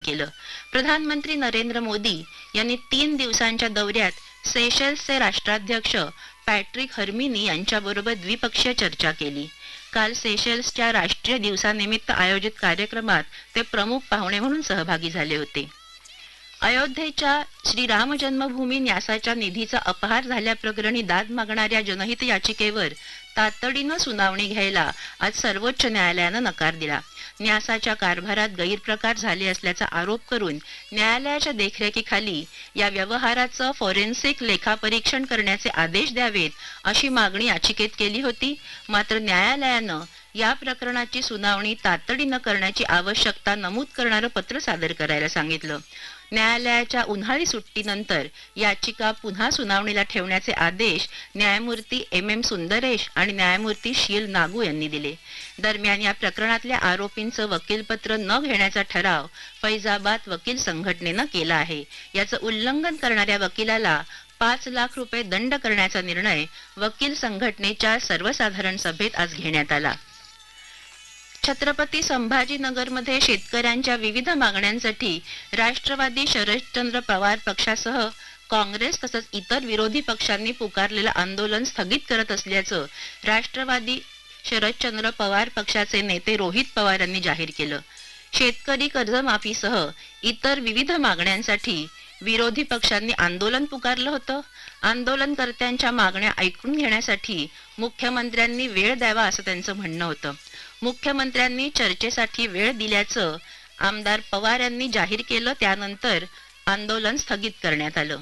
केलं. प्रधानमंत्री नरेंद्र मोदी यांनी 3 दिवसांच्या दौऱ्यात सेशल्सचे राष्ट्राध्यक्ष पॅट्रिक हर्मिनी यांच्याबरोबर द्विपक्षीय चर्चा केली. काल सेशल्सच्या राष्ट्रीय दिवसानिमित्त आयोजित कार्यक्रमात ते प्रमुख पाहुणे म्हणून सहभागी झाले होते. अयोध्येच्या श्रीराम जन्मभूमी न्यासाच्या निधीचा अपहार झाल्याप्रकरणी दाद मागणाऱ्या जनहित याचिकेवर तातडीनं सुनावणी घ्यायला आज सर्वोच्च न्यायालयानं नकार दिला. न्यासाच्या कारभारात गैरप्रकार झाले असल्याचा आरोप करून न्यायालयाच्या देखरेखीखाली या व्यवहाराचं फॉरेन्सिक लेखापरीक्षण करण्याचे आदेश द्यावेत अशी मागणी याचिकेत केली होती. मात्र न्यायालयानं या प्रकरणाची सुनावणी तातडीनं करण्याची आवश्यकता नमूद करणारं पत्र सादर करायला सांगितलं. न्यायालयाच्या उन्हाळी सुट्टीनंतर याचिका पुन्हा सुनावणीला ठेवण्याचे आदेश न्यायमूर्ती एम सुंदरेश आणि न्यायमूर्ती शील नागू यांनी दिले. दरम्यान या प्रकरणातल्या आरोपींचं वकीलपत्र न घेण्याचा ठराव फैजाबाद वकील संघटनेनं केला आहे. याचं उल्लंघन करणाऱ्या वकिलाला 5 लाख रुपये दंड करण्याचा निर्णय वकील संघटनेच्या सर्वसाधारण सभेत आज घेण्यात आला. छत्रपती संभाजीनगरमध्ये शेतकऱ्यांच्या विविध मागण्यांसाठी राष्ट्रवादी शरदचंद्र पवार पक्षासह काँग्रेस तसंच इतर विरोधी पक्षांनी पुकारलेलं आंदोलन स्थगित करत असल्याचं राष्ट्रवादी शरदचंद्र पवार पक्षाचे नेते रोहित पवार यांनी जाहीर केलं. शेतकरी कर्जमाफीसह इतर विविध मागण्यांसाठी विरोधी पक्षांनी आंदोलन पुकारलं होतं. आंदोलनकर्त्यांच्या मागण्या ऐकून घेण्यासाठी मुख्यमंत्र्यांनी वेळ द्यावा असं त्यांचं म्हणणं होतं. मुख्यमंत्र्यांनी चर्चेसाठी वेळ दिल्याचं आमदार पवार यांनी जाहीर केलं. त्यानंतर आंदोलन स्थगित करण्यात आलं.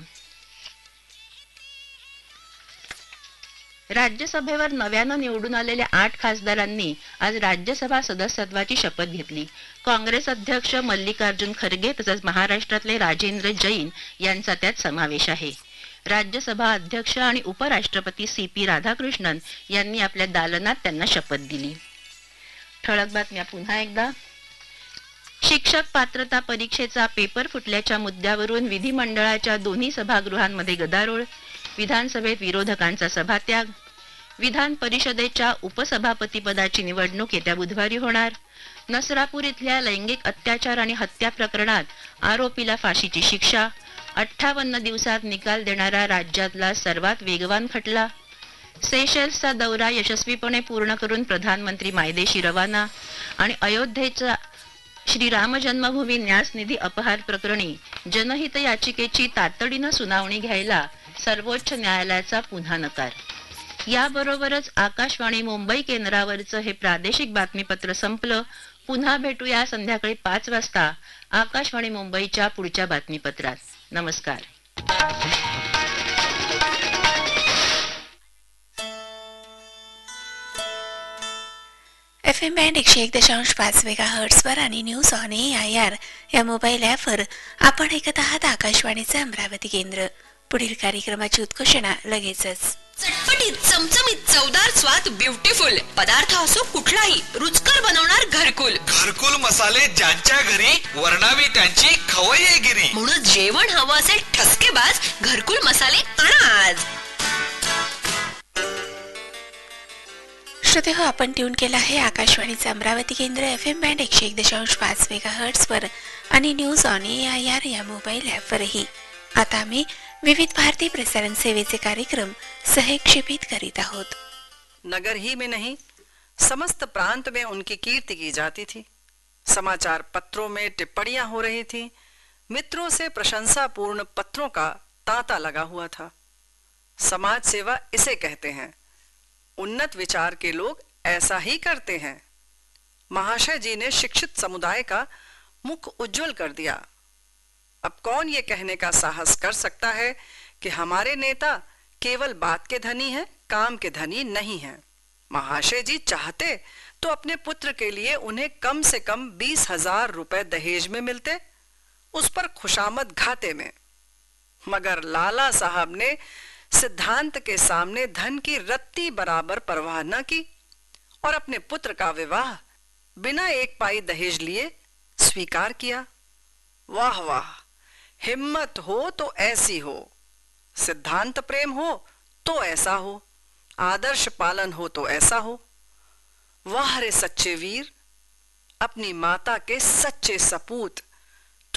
राज्यसभेवर नव्यानं निवडून आलेल्या 8 खासदारांनी आज राज्यसभा सदस्यत्वाची शपथ घेतली. काँग्रेस अध्यक्ष मल्लिकार्जुन खरगे तसंच महाराष्ट्रातले राजेंद्र जैन यांचा त्यात समावेश आहे. राज्यसभा अध्यक्ष आणि उपराष्ट्रपती CP राधाकृष्णन यांनी आपल्या दालनात त्यांना शपथ दिली. ठळक बातम्या पुन्हा एकदा. शिक्षक पात्रता परीक्षेचा पेपर फुटल्याच्या मुद्द्यावरून विधिमंडळाच्या दोन्ही सभागृहांमध्ये गदारोळ. विधानसभेत विरोधकांचा सभात्याग. विधान परिषदेच्या उपसभापतीपदाची निवडणूक येत्या बुधवारी होणार. नसरापूर इथल्या लैंगिक अत्याचार आणि हत्या प्रकरणात आरोपीला फाशीची शिक्षा. 58 दिवसात निकाल देणारा राज्यातला सर्वात वेगवान खटला. सेशल्सचा दौरा यशस्वीपणे पूर्ण करून प्रधानमंत्री मायदेशी रवाना. आणि अयोध्येचा श्रीराम जन्मभूमी न्यास निधी अपहार प्रकरणी जनहित याचिकेची तातडीनं सुनावणी घ्यायला सर्वोच्च न्यायालयाचा पुन्हा नकार. याबरोबरच आकाशवाणी मुंबई केंद्रावरचं हे प्रादेशिक बातमीपत्र संपलं. पुन्हा भेटूया संध्याकाळी 5 वाजता आकाशवाणी मुंबईच्या पुढच्या बातमीपत्रात. नमस्कार. FM बँड 101.5 मेगाहर्ट्झवर आणि न्यूज ऑन AIR या मोबाईल ॲपवर आपण ऐकत आहात आकाशवाणीचे अमरावती केंद्र. पुढील कार्यक्रमाची उद्घोषणा लगेचच. चटपटीत चमचमीत चवदार स्वाद ब्युटिफुल पदार्थ असो कुठलाही रुचकर बनवणार घरकुल. घरकुल मसाले ज्यांच्या घरी वर्णावी त्यांची खवय्येगिरी. म्हणून जेवण हवं असेल ठसकेबाज घरकुल मसाले आणा आज. श्रोते हो, आपण ट्यून केला आहे आकाशवाणीचे अमरावती केंद्र FM बँड 101.5 मेगाहर्ट्झवर आणि न्यूज ऑन AIR या मोबाईल ॲपवरही. आता आम्ही विविध भारती प्रसारण सेवेचे कार्यक्रम सहक्षेपित करीत आहोत. नगर ही में नहीं, समस्त प्रांत में उनकी कीर्ति की जाती थी. समाचार पत्रों में टिप्पणियां हो रही थी. मित्रों से प्रशंसापूर्ण पत्रों का तांता लगा हुआ था. समाज सेवा इसे कहते हैं. उन्नत विचार के लोग ऐसा ही करते हैं. महाशय जी ने शिक्षित समुदाय का मुख उज्जवल कर दिया. अब कौन ये कहने का साहस कर सकता है कि हमारे नेता केवल बात के धनी हैं, काम के धनी नहीं हैं. महाशय जी चाहते तो अपने पुत्र के लिए उन्हें कम से कम 20,000 रुपए दहेज में मिलते, उस पर खुशामद घाते में. मगर लाला साहब ने सिद्धांत के सामने धन की रत्ती बराबर परवाह न की और अपने पुत्र का विवाह बिना एक पाई दहेज लिए स्वीकार किया. वाह वाह, हिम्मत हो तो ऐसी हो, सिद्धांत प्रेम हो तो ऐसा हो, आदर्श पालन हो तो ऐसा हो. वाह रे सच्चे वीर, अपनी माता के सच्चे सपूत.